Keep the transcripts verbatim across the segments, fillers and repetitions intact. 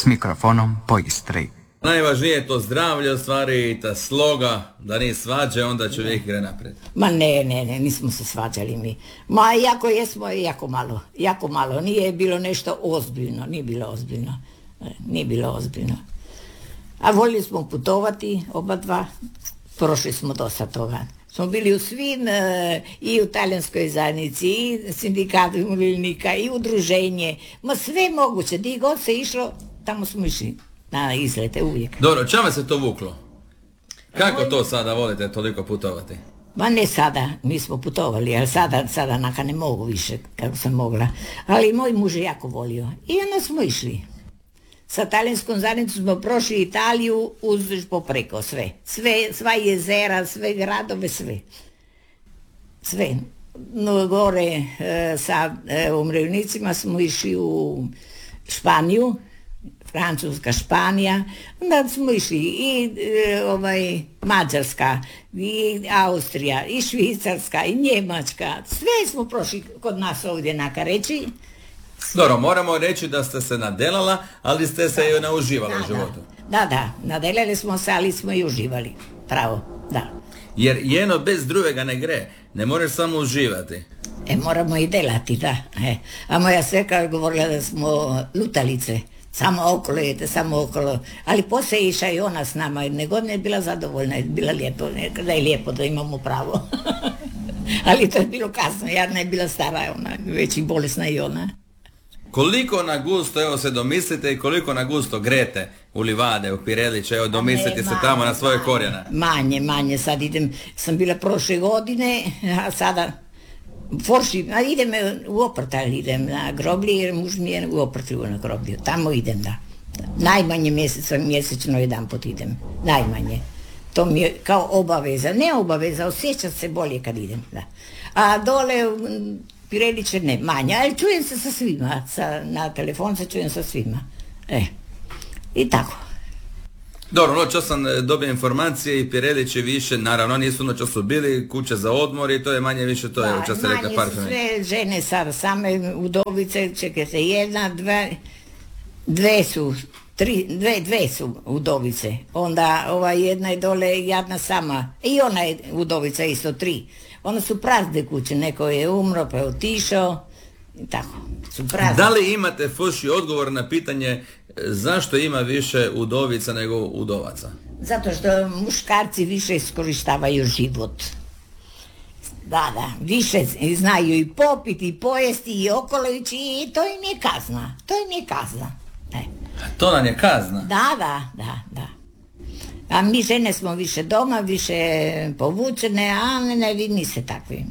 s mikrofonom po Istri. Najvažnije je to zdravlje, u stvari i ta sloga, da nije svađe, onda čovjek gre naprijed. Ma ne, ne, ne, nismo se svađali mi. Ma jako jesmo, jako malo, jako malo. Nije bilo nešto ozbiljno, nije bilo ozbiljno. Nije bilo ozbiljno. A voljeli smo putovati, oba dva, prošli smo dosta toga. Smo bili u svim, i u talijanskoj zajednici, i sindikatu umirovljenika, i udruženje, ma sve moguće, gdje god se išlo, tamo smo išli na izlete uvijek. Dobro, čemu se to vuklo? Kako to sada volite toliko putovati? Ma ne sada, mi smo putovali, ali sada, sada naka ne mogu više kako sam mogla. Ali moj muž je jako volio i onda smo išli. Sa talijanskom zajednicom smo prošli Italiju uzduž popreko sve. Sve, sva jezera, sve gradove, sve. Sve. No, gore e, sa e, umirovljenicima smo išli u Španiju, Francuska, Španija, onda smo išli i e, ovaj, Mađarska, i Austrija, i Švicarska, i Njemačka. Sve smo prošli kod nas ovdje naka reći. Dobro, moramo reći da ste se nadelala, ali ste se i nauživali u životu. Da, da, nadelali smo se, ali smo i uživali. Pravo, da. Jer jedno bez drugega ne gre, ne možeš samo uživati. E, moramo i delati, da. E. A moja sveka je govorila da smo lutalice. Samo okolo jete, samo okolo. Ali poslije iša i ona s nama, nego ne je bila zadovoljna, je bila lijepo, da je lijepo da imamo pravo. Ali to je bilo kasno, Jarna je bila stara, ona već i bolesna i ona. Koliko na gusto, evo se domislite, i koliko na gusto grete u Livade, u Pireliće, evo domislite se tamo na svoje korijene. Manje, manje, sad idem, sam bila prošle godine, a sada forši, a idem u Oprtalj, idem na groblje, jer muž mi je u Oprtalju na groblju, tamo idem, da. Najmanje mjeseca, mjesečno jedan put idem, najmanje. To mi je kao obaveza, ne obaveza, osjećam se bolje kad idem, da. A dole Pireliće ne, manje, ali čujem se sa svima, sa, na telefon se čujem sa svima. E, i tako. Dobro, noća sam dobio informacije i Pireliće više, naravno nisu noća su bili, kuće za odmor i to je manje više to, je čas se rekla par su sve žene sada, same udovice, čekajte, jedna, dve, dve su, tri, dve, dve su udovice, onda ova jedna je dole jadna sama, i ona je udovica isto, tri. Onda su prazne kuće, neko je umro pa je otišao i tako, su prazne. Da li imate Fuši odgovor na pitanje zašto ima više udovica nego udovaca? Zato što muškarci više iskorištavaju život. Da, da, više znaju i popiti, i pojesti, i okolo ići, i to im je kazna, to im je kazna. E. To nam je kazna? Da, da, da, da. A mi žene smo više doma, više povučene, a ne, ne, vi niste takvi.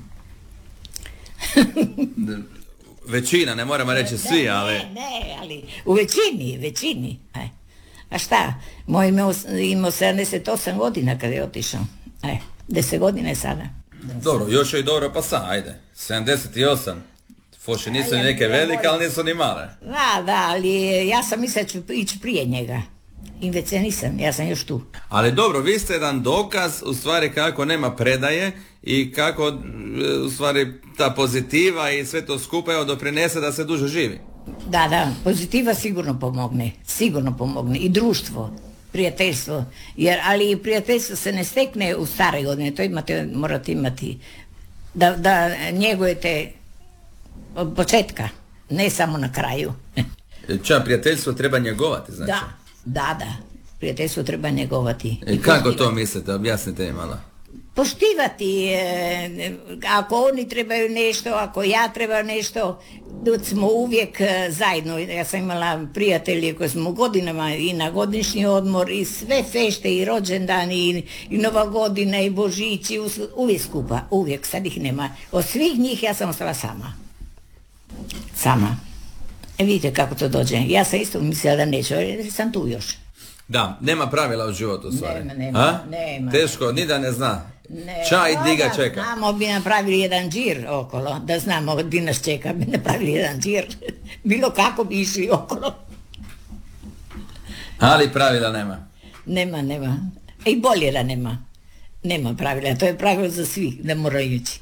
Većina, ne moramo reći svi, ne, ali... Ne, ne, ali u većini, većini. E. A šta, moj imao, imao sedamdeset osam godina kad je otišao. E, deset godina je sada. Dobro, još je i dobro, pa sad, ajde. sedamdeset osam. Fuši nisu ni neke velike, ali nisu ni male. Da, da, ali ja sam mislila ću ići prije njega. I već ja nisam, ja sam još tu. Ali dobro, vi ste jedan dokaz u stvari kako nema predaje i kako u stvari ta pozitiva i sve to skupa evo doprinese da se duže živi. Da, da, pozitiva sigurno pomogne, sigurno pomogne i društvo, prijateljstvo, jer ali prijateljstvo se ne stekne u stare godine, to imate, morate imati, da, da njegujete od početka, ne samo na kraju. Ča, prijateljstvo treba njegovati, znači? Da. Da, da, prijateljstvo treba njegovati. I, I kako to mislite? Objasnite mi malo. Poštivati, e, ako oni trebaju nešto, ako ja trebam nešto, da smo uvijek zajedno. Ja sam imala prijatelje koji smo godinama i na godišnji odmor i sve fešte i rođendani i, i Nova godina i Božići, uvijek skupa, uvijek, sad ih nema. Od svih njih ja sam ostala sama. Sama. E vidite kako to dođe. Ja sam isto mislila da neću, jer sam tu još. Da, nema pravila u životu u stvari. Nema, nema, nema. Teško, ni da ne zna. Ne, Ča i di ga čeka. Znamo bi napravili jedan džir okolo, da znamo di nas čeka, bi napravili jedan džir. Bilo kako bi išli okolo. Ali pravila nema. Nema, nema. I bolje da nema. Nema pravila, to je pravilo za svih, da moraju ići.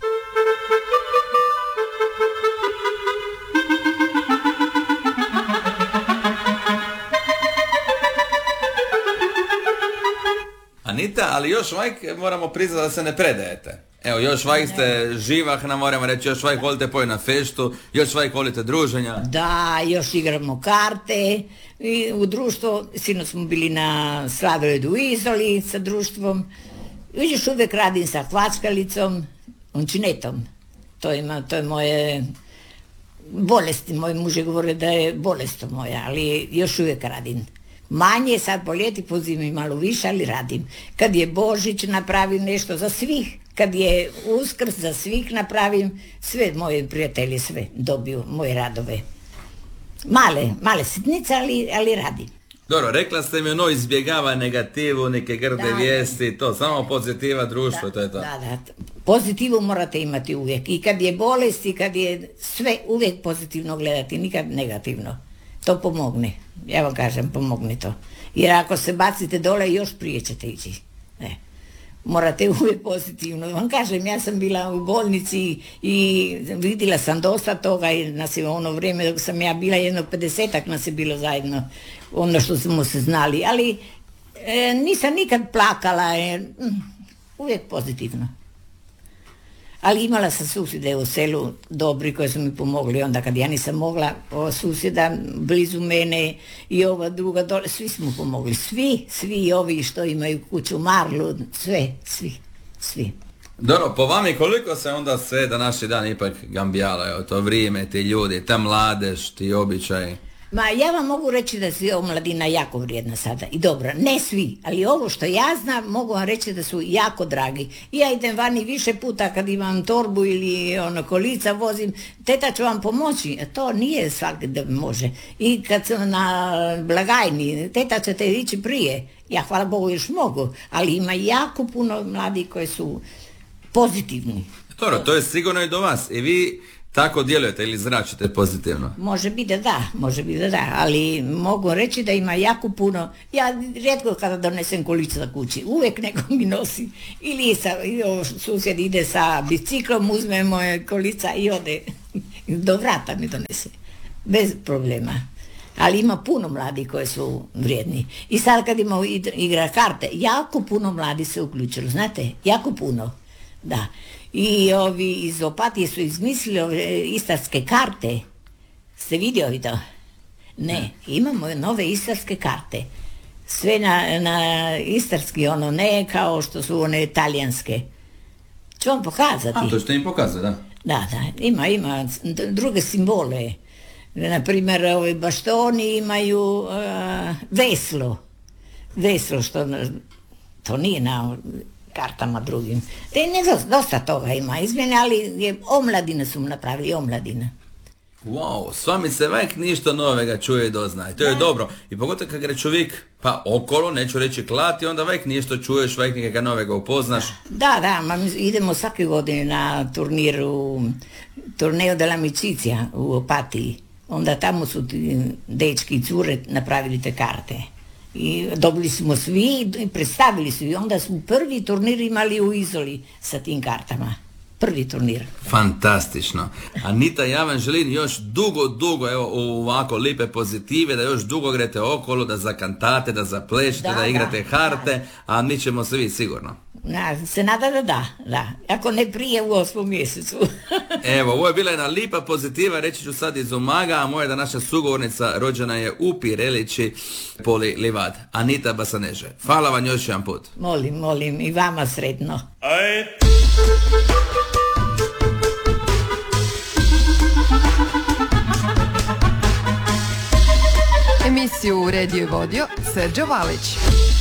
Da, ali još vajk moramo priznati da se ne predajete. Evo, još vajk ste živahna, moramo reći, još vajk volite pojeti na feštu, još vajk volite druženja. Da, još igramo karte i u društvo, sino smo bili na sladoljedu u Izoli sa društvom. Još uvijek radim sa hvackalicom, ončinetom. To, ima, to je moje bolesti, moj muž je govorio da je bolest to moja, ali još uvijek radim. Manje, sad po ljeti, po zimi malo više, ali radim. Kad je Božić napravim nešto za svih, kad je Uskrs za svih napravim, sve moje prijatelji sve dobiju moje radove. Male, male sitnice, ali, ali radim. Dobro, rekla ste mi ono izbjegava negativu, neke grde Da, vijesti, to samo pozitiva društvo, Da, to je to. Da, da. Pozitivu morate imati uvijek. I kad je bolest i kad je sve, uvijek pozitivno gledati, nikad negativno. To pomogne. Ja vam kažem, pomogne to. Jer ako se bacite dole, još prije ćete ići. Ne. Morate uvijek pozitivno. Vam kažem, ja sam bila u bolnici i vidjela sam dosta toga i nas je ono vrijeme dok sam ja bila, jedno pedesetak nas je bilo zajedno, ono što smo se znali. Ali e, nisam nikad plakala, e, uvijek pozitivno. Ali imala sam susjede u selu dobri koji su mi pomogli onda kad ja nisam mogla, o, susjeda blizu mene i ova druga dole, svi smo pomogli, svi, svi ovi što imaju kuću Marlu, sve, svi, svi. Dobro, po vami koliko se onda sve današnji dan ipak gambijala, to vrijeme, ti ljudi, ta mladež, ti običaji? Ma ja vam mogu reći da je omladina jako vrijedna sada i dobra, ne svi, ali ovo što ja znam mogu vam reći da su jako dragi. Ja idem vani više puta kad imam torbu ili ono kolica vozim, teta ću vam pomoći, to nije svaki da može. I kad sam na blagajni, teta ćete ići prije, ja hvala Bogu još mogu, ali ima jako puno mladih koji su pozitivni. Dobro, to je sigurno i do vas i vi tako djelujete ili zračite pozitivno? Može biti da da, može biti da da, ali mogu reći da ima jako puno. Ja rijetko kada donesem kolica za kući, uvijek neko mi nosi. Ili sa, susjed ide sa biciklom, uzme moje kolica i ode do vrata mi donese. Bez problema. Ali ima puno mladih koji su vrijedni. I sad kad imamo igra karte, jako puno mladih se uključilo, znate, jako puno. Da. I ovi iz Opatije su izmislili ove istarske karte. Ste vidjeli to? Ne, imamo nove istarske karte. Sve na, na istarski, ono, ne kao što su one talijanske. Ću vam pokazati. A, to ćete im pokazati, da? Da, da, ima, ima druge simbole. Naprimjer, ovi baštoni imaju uh, veslo. Veslo, što to nije na kartama drugim. Te ne, dosta toga ima izmjene, ali je omladine su napravili, omladine. Wow, s vami se vek ništa novega čuje i doznaje. To je da. Dobro. I pogotovo kad gre čovjek pa okolo, neću reći klati, onda vek ništa čuješ, vek nekega novega upoznaš. Da, da, ma, idemo svake godine na turniru, Torneo della Amicizia u Opatiji. Onda tamo su ti dečki i cure napravili te karte. I dobili smo svi i predstavili su i onda smo prvi turnir imali u Izoli sa tim kartama. Prvi turnir. Fantastično. Anita, ja vam želim još dugo, dugo, evo u ovako lipe pozitive, da još dugo grete okolo, da zakantate, da zaplešite, da, da igrate da, harte, da. A mi ćemo se vidjeti sigurno. Na, se nada da da, da. Ako ne prije u osmom mjesecu. Evo, ovo je bila jedna lipa pozitiva, reći ću sad iz Umaga, a moja da naša sugovornica rođena je u Pirelići, Poli Livad. Anita Basaneže. Hvala vam još jedan put. Molim, molim, i vama sretno. Aj. Emisiju uredio i vodio Srđo Valić.